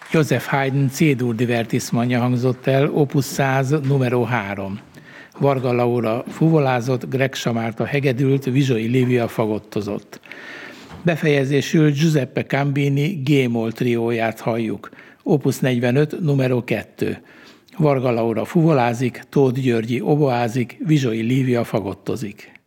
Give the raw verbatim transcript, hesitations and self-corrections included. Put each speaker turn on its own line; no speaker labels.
Joseph Haydn C-dur divertismanja hangzott el, opus száz, numero három. Varga Laura fuvolázott, Gregsza Márta hegedült, Vizsai Lívia fagottozott. Befejezésül Giuseppe Cambini G-moll trióját halljuk. opus negyvenöt, numero kettő. Varga Laura fuvolázik, Tóth Györgyi oboázik, Vizsai Lívia fagottozik.